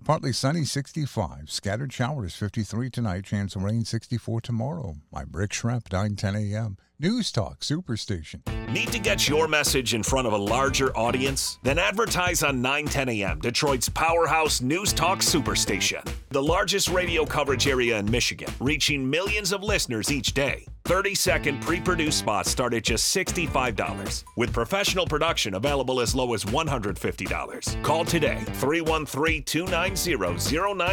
Partly sunny, 65. Scattered showers, 53 tonight. Chance of rain, 64 tomorrow. I'm Rick Schrepp, 9:10 a.m. News Talk Superstation. Need to get your message in front of a larger audience? Then advertise on 9:10 a.m., Detroit's powerhouse News Talk Superstation. The largest radio coverage area in Michigan, reaching millions of listeners each day. 30-second pre-produced spots start at just $65, with professional production available as low as $150. Call today, 313-290-09